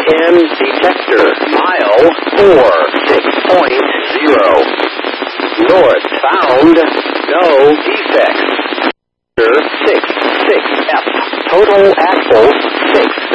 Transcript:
EM detector, mile 46.0. North found, no defects. 6, 6F, total axles 6.